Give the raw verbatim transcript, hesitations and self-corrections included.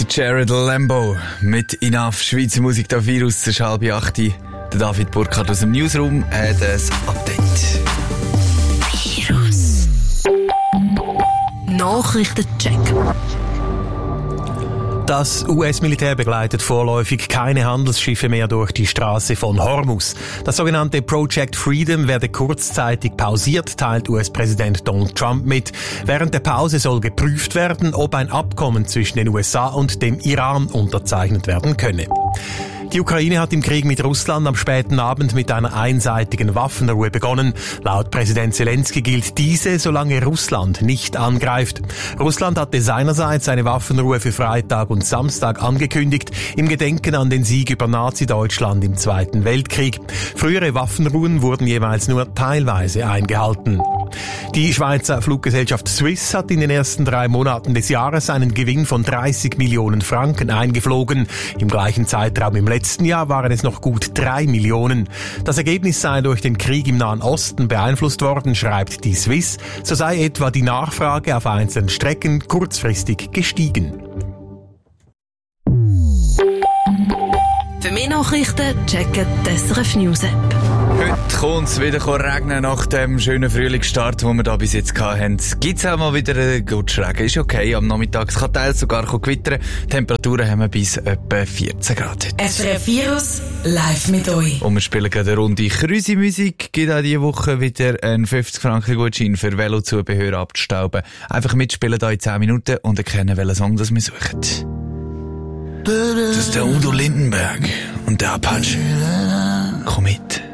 Jared Lambo mit Enough. Schweizer Musik, der Virus, zur halbe acht. Der David Burkhardt aus dem Newsroom hat ein Update. Virus. Nachrichtencheck. Das U S-Militär begleitet vorläufig keine Handelsschiffe mehr durch die Straße von Hormuz. Das sogenannte Project Freedom werde kurzzeitig pausiert, teilt U S-Präsident Donald Trump mit. Während der Pause soll geprüft werden, ob ein Abkommen zwischen den U S A und dem Iran unterzeichnet werden könne. Die Ukraine hat im Krieg mit Russland am späten Abend mit einer einseitigen Waffenruhe begonnen. Laut Präsident Zelensky gilt diese, solange Russland nicht angreift. Russland hatte seinerseits eine Waffenruhe für Freitag und Samstag angekündigt, im Gedenken an den Sieg über Nazi-Deutschland im Zweiten Weltkrieg. Frühere Waffenruhen wurden jeweils nur teilweise eingehalten. Die Schweizer Fluggesellschaft Swiss hat in den ersten drei Monaten des Jahres einen Gewinn von dreißig Millionen Franken eingeflogen. Im gleichen Zeitraum im letzten Jahr waren es noch gut drei Millionen. Das Ergebnis sei durch den Krieg im Nahen Osten beeinflusst worden, schreibt die Swiss. So sei etwa die Nachfrage auf einzelnen Strecken kurzfristig gestiegen. Für mehr Nachrichten checken die S R F News App. Heute kommt es wieder regnen nach dem schönen Frühlingsstart, den wir da bis jetzt hatten. Gibt es auch mal wieder einen guten Regen? Ist okay, am Nachmittag. Es kann teils sogar gewittern. Temperaturen haben wir bis etwa vierzehn Grad heute. S R F Virus live mit euch. Und wir spielen gerade eine Runde Krüsi-Musik. Gibt auch diese Woche wieder einen fünfzig Franken Gutschein für Velozubehör abzustauben. Einfach mitspielen da in zehn Minuten und erkennen, welchen Song das wir suchen. Das ist der Udo Lindenberg und der Apache. Komm mit.